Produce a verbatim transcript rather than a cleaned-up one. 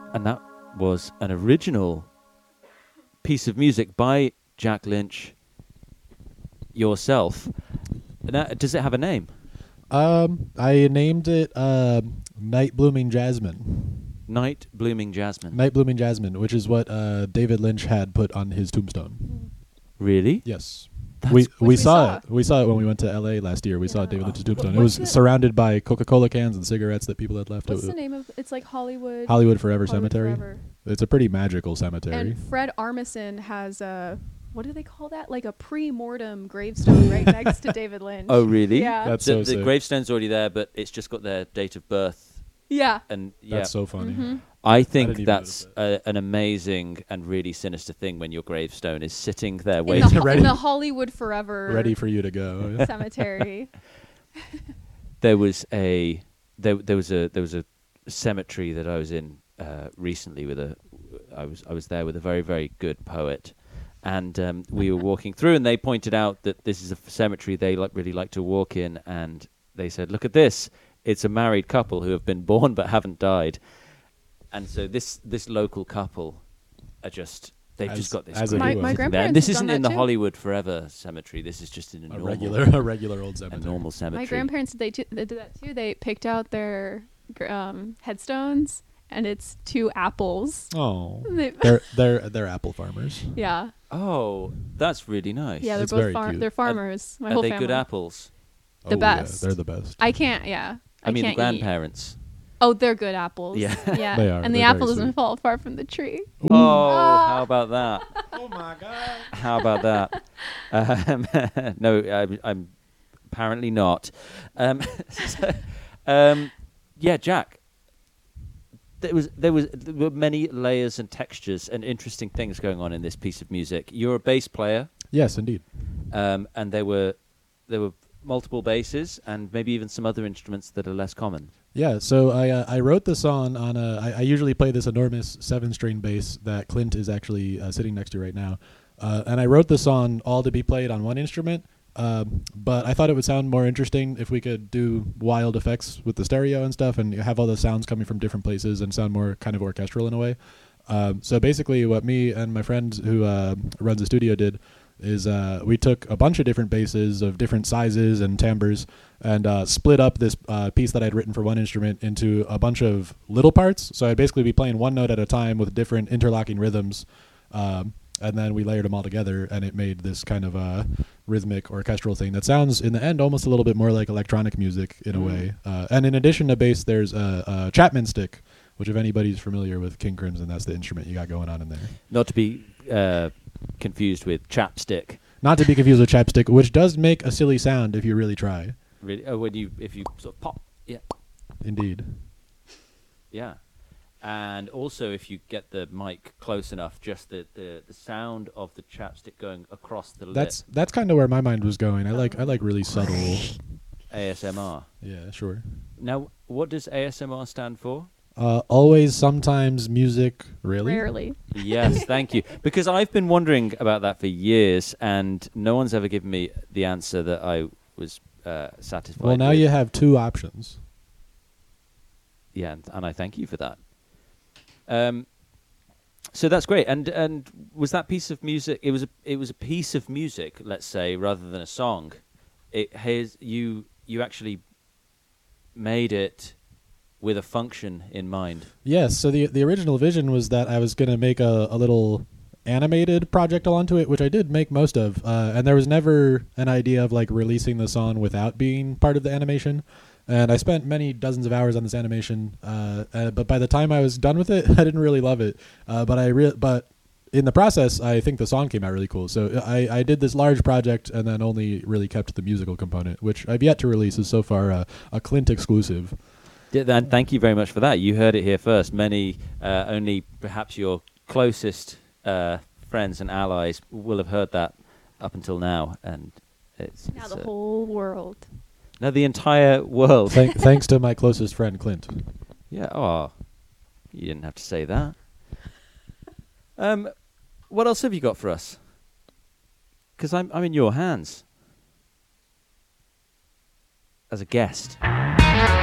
And that was an original piece of music by Jack Lynch yourself. Now, does it have a name? Um, I named it uh, Night Blooming Jasmine. Night Blooming Jasmine. Night Blooming Jasmine, which is what uh, David Lynch had put on his tombstone. Really? Yes. That's we we, we saw, saw. it. We saw it when we went to L A last year. We saw Yeah. David Lynch's Oh. tombstone. It What's was it? surrounded by Coca-Cola cans and cigarettes that people had left. What's it, the name of? It's like Hollywood. Hollywood Forever Hollywood Cemetery. Forever. It's a pretty magical cemetery. And Fred Armisen has a, what do they call that? Like a pre-mortem gravestone right next to David Lynch. Oh, really? Yeah. That's the, so the sick. gravestone's already there, but it's just got their date of birth. Yeah. And yeah, That's so funny. Mm-hmm. I didn't think even that's notice a, an amazing and really sinister thing when your gravestone is sitting there In waiting. the, ho- Ready. in the Hollywood Forever Ready for you to go. Yeah. cemetery. There was a there, there was a there was a cemetery that I was in uh, recently with a I was I was there with a very very good poet, and um, we were walking through, and they pointed out that this is a f- cemetery they like really like to walk in, and they said, "Look at this! It's a married couple who have been born but haven't died," and so this this local couple are just they've As- just got this. as it My- was. my sitting there. grandparents And this have isn't done in that the too. Hollywood Forever cemetery. This is just in a, A normal regular, a regular old a cemetery. normal cemetery. My grandparents they, t- they did that too. They picked out their gr- um, headstones, and it's two apples. Oh, They- they're they're they're apple farmers. yeah, Oh, that's really nice. yeah, they're It's both very far- cute. they're farmers. My Are whole they family. good apples? The Oh, yeah, best. they're the best. I can't. Yeah, I, mean, the can't eat. grandparents. Oh, they're good apples. Yeah. yeah. They are. And the They're apple very doesn't sweet. fall far from the tree. Oh, Ah. how about that? Oh my god. How about that? Um, no, I'm, I'm apparently not. Um, so, um, yeah, Jack. There was there was there were many layers and textures and interesting things going on in this piece of music. You're a bass player, Yes, indeed. um, and there were there were multiple basses and maybe even some other instruments that are less common. Yeah, so I uh, I wrote the song on a. I, I usually play this enormous seven-string bass that Clint is actually uh, sitting next to right now, uh, and I wrote the song all to be played on one instrument. Um, but I thought it would sound more interesting if we could do wild effects with the stereo and stuff, and have all the sounds coming from different places and sound more kind of orchestral in a way. Um, so basically, what me and my friend who uh, runs the studio did is uh, we took a bunch of different basses of different sizes and timbres and uh, split up this uh, piece that I'd written for one instrument into a bunch of little parts. So I'd basically be playing one note at a time with different interlocking rhythms, um, and then we layered them all together, and it made this kind of uh, rhythmic orchestral thing that sounds, in the end, almost a little bit more like electronic music in a Mm. way. Uh, and in addition to bass, there's a, a Chapman stick, which if anybody's familiar with King Crimson, that's the instrument you got going on in there. Not to be uh, confused with chapstick. Not to be confused with chapstick, which does make a silly sound if you really try. Really, oh, when you if you sort of pop, yeah, Indeed. yeah, and also if you get the mic close enough, just the the, the sound of the chapstick going across the That's that's kind of where my mind was going. I like I like really subtle. lip, A S M R. Yeah, sure. Now, what does A S M R stand for? Uh, always, sometimes, music. Really? Rarely. Yes, thank you. Because I've been wondering about that for years, and no one's ever given me the answer that I was uh, satisfied Well, now with. you have two options. Yeah, and, and I thank you for that. Um, so that's great. And and was that piece of music? It was a it was a piece of music, let's say, rather than a song. It has you you actually made it with a function in mind. Yes. So the the original vision was that I was going to make a, a little animated project onto it, which I did make most of. Uh, and there was never an idea of like releasing the song without being part of the animation. And I spent many dozens of hours on this animation. Uh, uh, but by the time I was done with it, I didn't really love it. Uh, but I re- but in the process, I think the song came out really cool. So I, I did this large project and then only really kept the musical component, which I've yet to release. Is so far uh, a Clint exclusive. Yeah, and thank you very much for that. You heard it here first. Many, uh, only perhaps your closest uh, friends and allies will have heard that up until now, and it's, Now it's the uh, whole world. now the entire world. Thank, thanks to my closest friend, Clint. Yeah. Oh, you didn't have to say that. Um, what else have you got for us? Because I'm I'm in your hands as a guest.